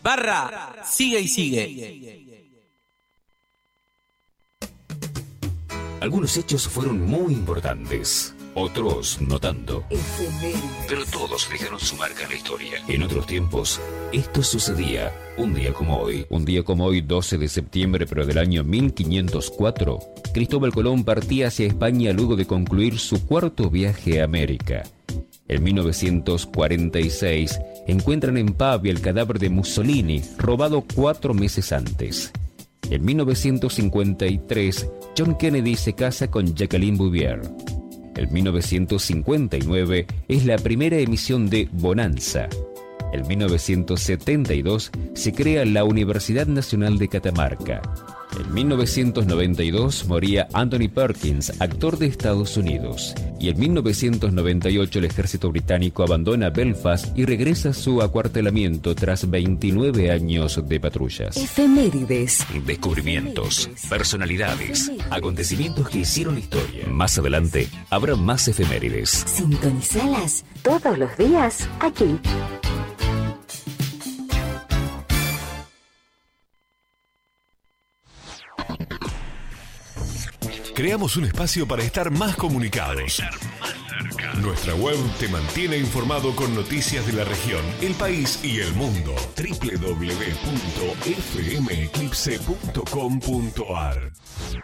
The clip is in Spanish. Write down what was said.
Barra, sigue y sigue. Algunos hechos fueron muy importantes, otros no tanto. Pero todos dejaron su marca en la historia. En otros tiempos, esto sucedía un día como hoy. Un día como hoy, 12 de septiembre, pero del año 1504, Cristóbal Colón partía hacia España luego de concluir su cuarto viaje a América. En 1946, encuentran en Pavia el cadáver de Mussolini, robado 4 meses antes. En 1953, John Kennedy se casa con Jacqueline Bouvier. En 1959 es la primera emisión de Bonanza. En 1972 se crea la Universidad Nacional de Catamarca. En 1992 moría Anthony Perkins, actor de Estados Unidos. Y en 1998 el ejército británico abandona Belfast y regresa a su acuartelamiento tras 29 años de patrullas. Efemérides. Descubrimientos, personalidades, acontecimientos que hicieron historia. Más adelante habrá más efemérides. Sintonizalas todos los días aquí. Creamos un espacio para estar más comunicados. Nuestra web te mantiene informado con noticias de la región, el país y el mundo. www.fmeclipse.com.ar